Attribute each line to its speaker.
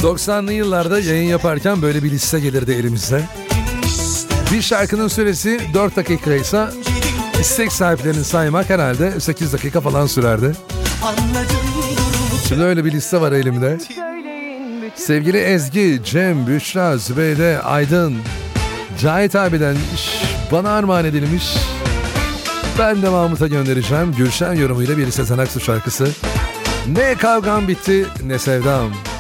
Speaker 1: 90'lı yıllarda yayın yaparken böyle bir liste gelirdi elimize. Bir şarkının süresi 4 dakikaysa istek sahiplerini saymak herhalde 8 dakika falan sürerdi. Şimdi öyle bir liste var elimde. Sevgili Ezgi, Cem, Büşra, Zübeyde, Aydın, Cahit abiden bana armağan edilmiş. Ben de Mahmut'a göndereceğim. Gülşen yorumuyla bir Sezen Aksu şarkısı. Ne kavgam bitti ne sevdam.